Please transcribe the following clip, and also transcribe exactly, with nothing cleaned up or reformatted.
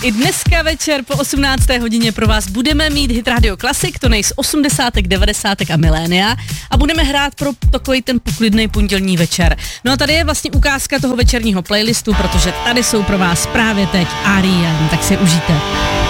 I dneska večer po osmnácté hodině pro vás budeme mít Hit Radio Classic, to nej z osmdesátek, devadesátek a milénia a budeme hrát pro takový ten poklidný pondělní večer. No a tady je vlastně ukázka toho večerního playlistu, protože tady jsou pro vás právě teď R E M, tak si užijte.